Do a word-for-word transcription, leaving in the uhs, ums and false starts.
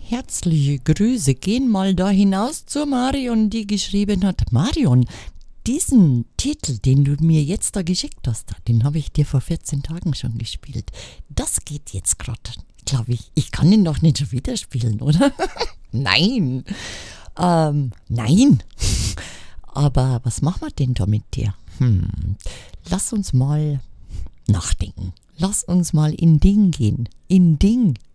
Herzliche Grüße gehen mal da hinaus zur Marion, die geschrieben hat: Marion, diesen Titel, den du mir jetzt da geschickt hast, den habe ich dir vor vierzehn Tagen schon gespielt. Das geht jetzt gerade, glaube ich. Ich kann den doch nicht schon wieder spielen, oder? Nein. Ähm, nein. Aber was machen wir denn da mit dir? Hm, lass uns mal nachdenken. Lass uns mal in Ding gehen. In Ding.